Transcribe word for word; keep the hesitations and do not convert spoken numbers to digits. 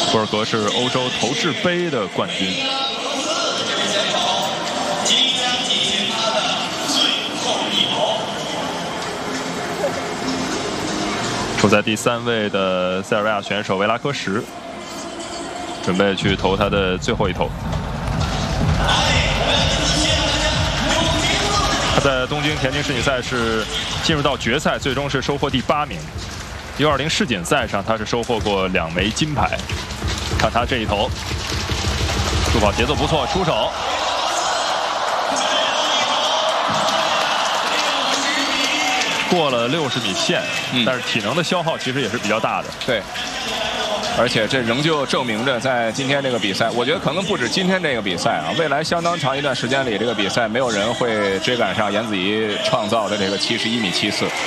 博尔格是欧洲投掷杯的冠军。处在第三位的塞尔维亚选手维拉科什，准备去投他的最后一投。他在东京田径世锦赛是进入到决赛，最终是收获第八名。U 二零世锦赛上，他是收获过两枚金牌。看他这一投，助跑节奏不错，出手。过了六十米线，嗯、但是体能的消耗其实也是比较大的。 对，而且这仍旧证明着，在今天这个比赛，我觉得可能不止今天这个比赛啊，未来相当长一段时间里，这个比赛没有人会追赶上颜子怡创造的这个七十一米七四。